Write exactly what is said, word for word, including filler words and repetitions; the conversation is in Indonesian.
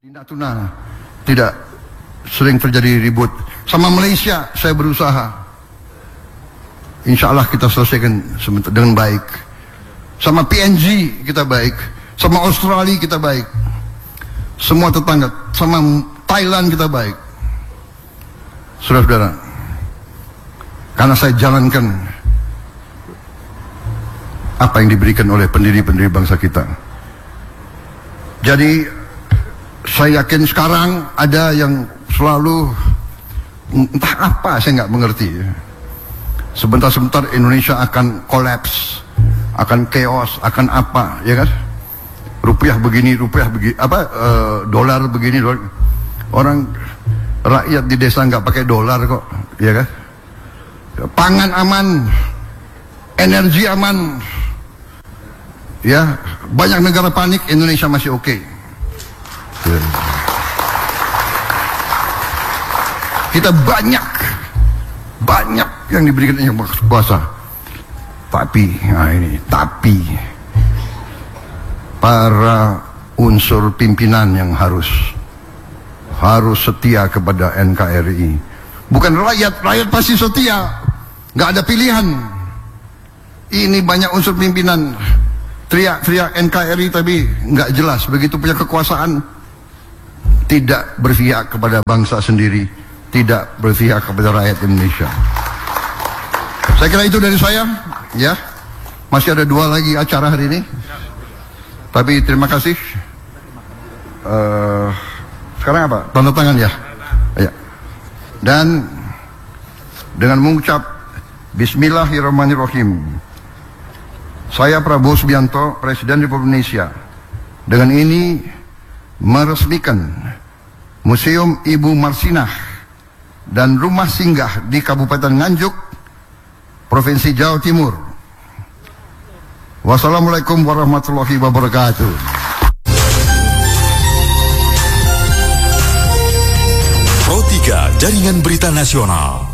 Di Natuna tidak sering terjadi ribut. Sama Malaysia saya berusaha. Insya Allah kita selesaikan dengan baik. Sama P N G kita baik. Sama Australia kita baik. Semua tetangga. Sama Thailand kita baik. Saudara-saudara, karena saya jalankan apa yang diberikan oleh pendiri-pendiri bangsa kita. Jadi saya yakin sekarang ada yang selalu entah apa, saya nggak mengerti. Sebentar-sebentar Indonesia akan kolaps, akan chaos, akan apa, ya kan? Rupiah begini, rupiah begini, apa? Uh, dolar begini, dolar. Orang rakyat di desa nggak pakai dolar kok, ya kan? Pangan aman, energi aman, ya. Banyak negara panik, Indonesia masih oke. Okay. Kita banyak banyak yang diberikan yang kuasa, tapi nah ini tapi para unsur pimpinan yang harus harus setia kepada N K R I. Bukan rakyat, rakyat pasti setia, nggak ada pilihan. Ini banyak unsur pimpinan teriak-teriak N K R I tapi nggak jelas, begitu punya kekuasaan tidak berpihak kepada bangsa sendiri, tidak berpihak kepada rakyat Indonesia. Saya kira itu dari saya, ya. Masih ada dua lagi acara hari ini, tapi terima kasih. Uh, sekarang apa? Tanda tangan ya. Ya. Dan dengan mengucap Bismillahirrahmanirrahim, saya Prabowo Subianto, Presiden Republik Indonesia, dengan ini meresmikan Museum Ibu Marsinah dan Rumah Singgah di Kabupaten Nganjuk, Provinsi Jawa Timur. Wassalamualaikum warahmatullahi wabarakatuh. Pro tiga Jaringan Berita Nasional.